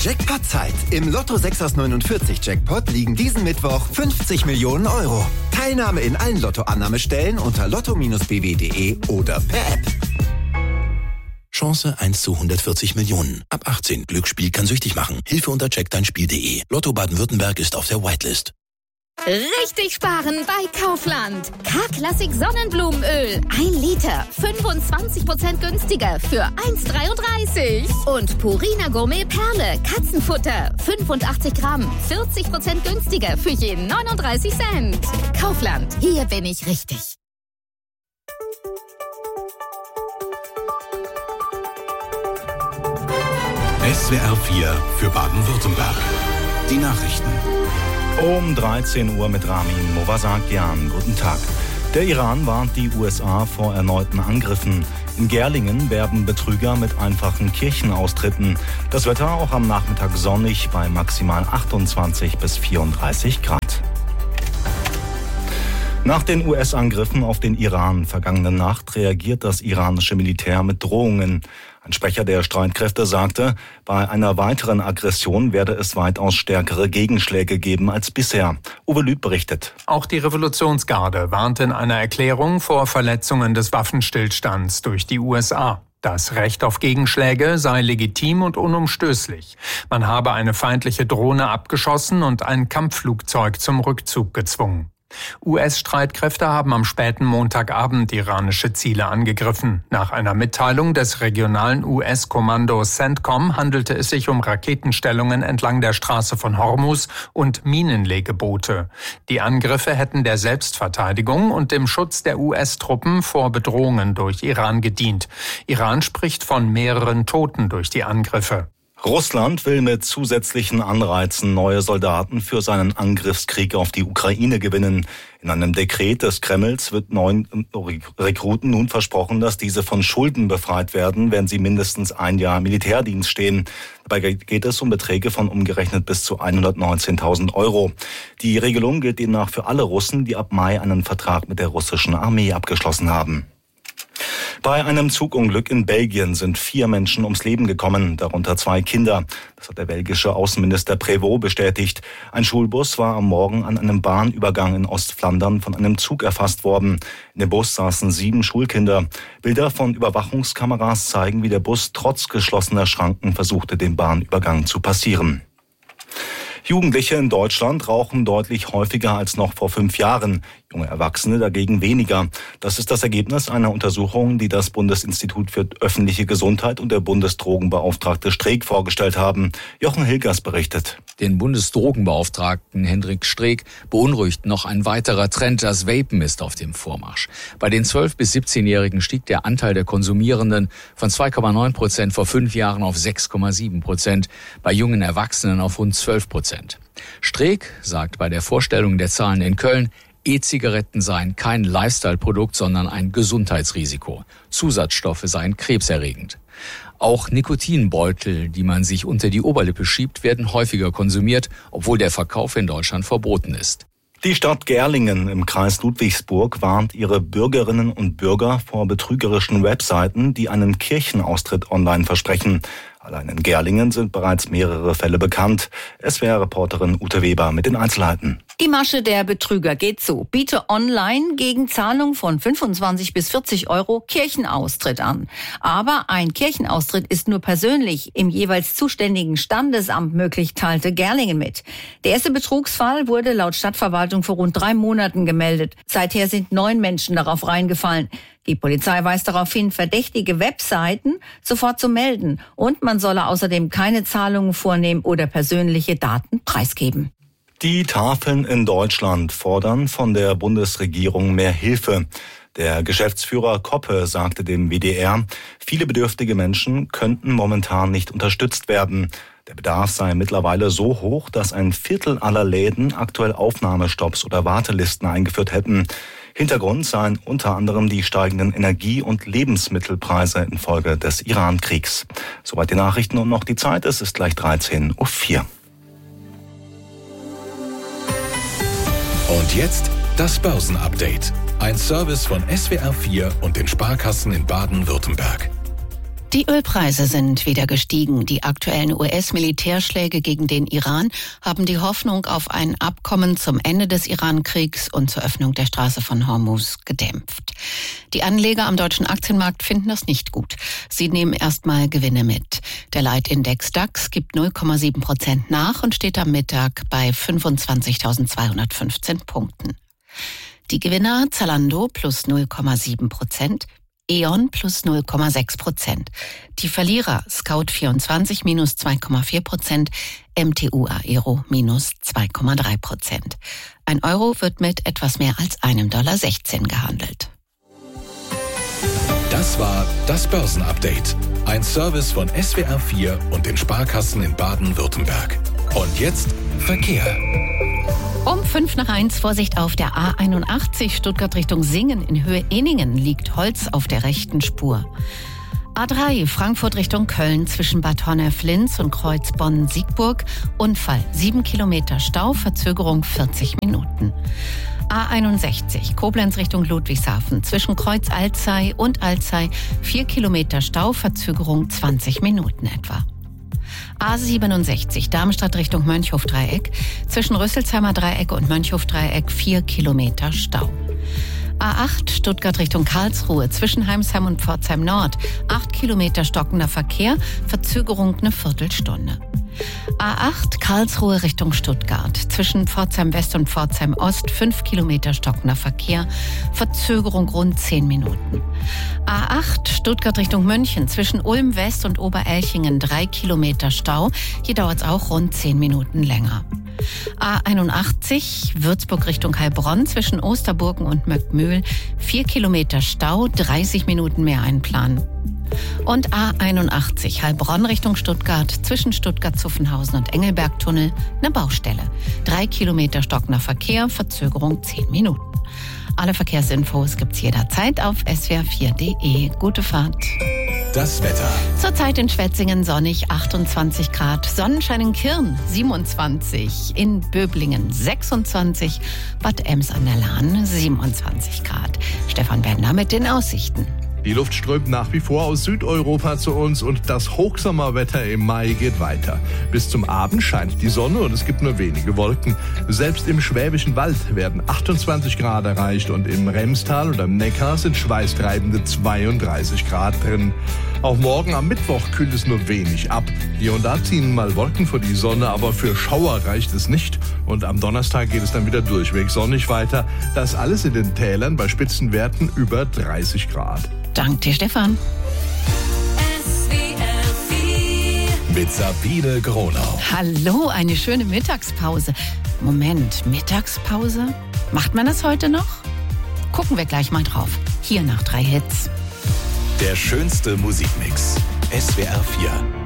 Jackpot-Zeit. Im Lotto 6 aus 49 Jackpot liegen diesen Mittwoch 50 Millionen Euro. Teilnahme in allen Lottoannahmestellen unter lotto-bw.de oder per App. Chance 1 zu 140 Millionen. Ab 18. Glücksspiel kann süchtig machen. Hilfe unter checkdeinspiel.de. Lotto Baden-Württemberg ist auf der Whitelist. Richtig sparen bei Kaufland. K-Klassik Sonnenblumenöl. 1 Liter. 25% günstiger für 1,33. Und Purina Gourmet Perle. Katzenfutter. 85 Gramm. 40% günstiger für jeden 39 Cent. Kaufland. Hier bin ich richtig. SWR 4 für Baden-Württemberg. Die Nachrichten. Um 13 Uhr mit Ramin Movasakian. Guten Tag. Der Iran warnt die USA vor erneuten Angriffen. In Gerlingen werben Betrüger mit einfachen Kirchenaustritten. Das Wetter auch am Nachmittag sonnig bei maximal 28 bis 34 Grad. Nach den US-Angriffen auf den Iran vergangene Nacht reagiert das iranische Militär mit Drohungen. Ein Sprecher der Streitkräfte sagte, bei einer weiteren Aggression werde es weitaus stärkere Gegenschläge geben als bisher. Uwe Lüth berichtet. Auch die Revolutionsgarde warnt in einer Erklärung vor Verletzungen des Waffenstillstands durch die USA. Das Recht auf Gegenschläge sei legitim und unumstößlich. Man habe eine feindliche Drohne abgeschossen und ein Kampfflugzeug zum Rückzug gezwungen. US-Streitkräfte haben am späten Montagabend iranische Ziele angegriffen. Nach einer Mitteilung des regionalen US-Kommandos CENTCOM handelte es sich um Raketenstellungen entlang der Straße von Hormuz und Minenlegeboote. Die Angriffe hätten der Selbstverteidigung und dem Schutz der US-Truppen vor Bedrohungen durch Iran gedient. Iran spricht von mehreren Toten durch die Angriffe. Russland will mit zusätzlichen Anreizen neue Soldaten für seinen Angriffskrieg auf die Ukraine gewinnen. In einem Dekret des Kremls wird neuen Rekruten nun versprochen, dass diese von Schulden befreit werden, wenn sie mindestens ein Jahr Militärdienst stehen. Dabei geht es um Beträge von umgerechnet bis zu 119.000 Euro. Die Regelung gilt demnach für alle Russen, die ab Mai einen Vertrag mit der russischen Armee abgeschlossen haben. Bei einem Zugunglück in Belgien sind 4 Menschen ums Leben gekommen, darunter 2 Kinder. Das hat der belgische Außenminister Prévost bestätigt. Ein Schulbus war am Morgen an einem Bahnübergang in Ostflandern von einem Zug erfasst worden. In dem Bus saßen 7 Schulkinder. Bilder von Überwachungskameras zeigen, wie der Bus trotz geschlossener Schranken versuchte, den Bahnübergang zu passieren. Jugendliche in Deutschland rauchen deutlich häufiger als noch vor 5 Jahren. Junge Erwachsene dagegen weniger. Das ist das Ergebnis einer Untersuchung, die das Bundesinstitut für öffentliche Gesundheit und der Bundesdrogenbeauftragte Streeck vorgestellt haben. Jochen Hilgers berichtet. Den Bundesdrogenbeauftragten Hendrik Streeck beunruhigt noch ein weiterer Trend. Das Vapen ist auf dem Vormarsch. Bei den 12- bis 17-Jährigen stieg der Anteil der Konsumierenden von 2,9% vor 5 Jahren auf 6,7%. Bei jungen Erwachsenen auf rund 12%. Streeck sagt bei der Vorstellung der Zahlen in Köln, E-Zigaretten seien kein Lifestyle-Produkt, sondern ein Gesundheitsrisiko. Zusatzstoffe seien krebserregend. Auch Nikotinbeutel, die man sich unter die Oberlippe schiebt, werden häufiger konsumiert, obwohl der Verkauf in Deutschland verboten ist. Die Stadt Gerlingen im Kreis Ludwigsburg warnt ihre Bürgerinnen und Bürger vor betrügerischen Webseiten, die einen Kirchenaustritt online versprechen. Allein in Gerlingen sind bereits mehrere Fälle bekannt. SWR-Reporterin Ute Weber mit den Einzelheiten. Die Masche der Betrüger geht so. Biete online gegen Zahlung von 25 bis 40 Euro Kirchenaustritt an. Aber ein Kirchenaustritt ist nur persönlich im jeweils zuständigen Standesamt möglich, teilte Gerlingen mit. Der erste Betrugsfall wurde laut Stadtverwaltung vor rund 3 Monaten gemeldet. Seither sind 9 Menschen darauf reingefallen. Die Polizei weist darauf hin, verdächtige Webseiten sofort zu melden. Und man solle außerdem keine Zahlungen vornehmen oder persönliche Daten preisgeben. Die Tafeln in Deutschland fordern von der Bundesregierung mehr Hilfe. Der Geschäftsführer Koppe sagte dem WDR, viele bedürftige Menschen könnten momentan nicht unterstützt werden. Der Bedarf sei mittlerweile so hoch, dass ein Viertel aller Läden aktuell Aufnahmestopps oder Wartelisten eingeführt hätten. Hintergrund seien unter anderem die steigenden Energie- und Lebensmittelpreise infolge des Iran-Kriegs. Soweit die Nachrichten und noch die Zeit. Es ist gleich 13:04 Uhr. Und jetzt das Börsenupdate. Ein Service von SWR 4 und den Sparkassen in Baden-Württemberg. Die Ölpreise sind wieder gestiegen. Die aktuellen US-Militärschläge gegen den Iran haben die Hoffnung auf ein Abkommen zum Ende des Iran-Kriegs und zur Öffnung der Straße von Hormuz gedämpft. Die Anleger am deutschen Aktienmarkt finden das nicht gut. Sie nehmen erstmal Gewinne mit. Der Leitindex DAX gibt 0,7% nach und steht am Mittag bei 25.215 Punkten. Die Gewinner Zalando plus 0,7%, E.ON plus 0,6%. Die Verlierer Scout24 minus 2,4%, MTU Aero minus 2,3%. Ein Euro wird mit etwas mehr als $1,16 gehandelt. Das war das Börsenupdate. Ein Service von SWR4 und den Sparkassen in Baden-Württemberg. Und jetzt Verkehr. Um 1:05 Vorsicht auf der A81 Stuttgart Richtung Singen in Höhe Ehningen liegt Holz auf der rechten Spur. A3 Frankfurt Richtung Köln zwischen Bad Honnef-Linz und Kreuz Bonn-Siegburg. Unfall, 7 Kilometer Stau, Verzögerung 40 Minuten. A61 Koblenz Richtung Ludwigshafen zwischen Kreuz Alzey und Alzey 4 Kilometer Stau, Verzögerung 20 Minuten etwa. A67 Darmstadt Richtung Mönchhof-Dreieck zwischen Rüsselsheimer Dreieck und Mönchhof-Dreieck 4 Kilometer Stau. A8 Stuttgart Richtung Karlsruhe zwischen Heimsheim und Pforzheim Nord 8 Kilometer stockender Verkehr, Verzögerung eine Viertelstunde. A8 Karlsruhe Richtung Stuttgart zwischen Pforzheim West und Pforzheim Ost 5 Kilometer stockender Verkehr, Verzögerung rund 10 Minuten. A8 Stuttgart Richtung München zwischen Ulm West und Oberelchingen 3 Kilometer Stau, hier dauert es auch rund 10 Minuten länger. A81 Würzburg Richtung Heilbronn zwischen Osterburgen und Möckmühl 4 Kilometer Stau, 30 Minuten mehr einplanen. Und A81 Heilbronn Richtung Stuttgart zwischen Stuttgart-Zuffenhausen und Engelbergtunnel eine Baustelle. 3 Kilometer stockender Verkehr, Verzögerung 10 Minuten. Alle Verkehrsinfos gibt's jederzeit auf swr4.de. Gute Fahrt. Das Wetter. Zurzeit in Schwetzingen sonnig 28 Grad, Sonnenschein in Kirn 27, in Böblingen 26, Bad Ems an der Lahn 27 Grad. Stefan Bender mit den Aussichten. Die Luft strömt nach wie vor aus Südeuropa zu uns und das Hochsommerwetter im Mai geht weiter. Bis zum Abend scheint die Sonne und es gibt nur wenige Wolken. Selbst im Schwäbischen Wald werden 28 Grad erreicht und im Remstal oder im Neckar sind schweißtreibende 32 Grad drin. Auch morgen am Mittwoch kühlt es nur wenig ab. Hier und da ziehen mal Wolken vor die Sonne, aber für Schauer reicht es nicht. Und am Donnerstag geht es dann wieder durchweg sonnig weiter. Das alles in den Tälern bei Spitzenwerten über 30 Grad. Dank dir, Stefan. Mit Sabine Gronau. Hallo, eine schöne Mittagspause. Moment, Mittagspause? Macht man das heute noch? Gucken wir gleich mal drauf. Hier nach 3 Hits. Der schönste Musikmix. SWR4.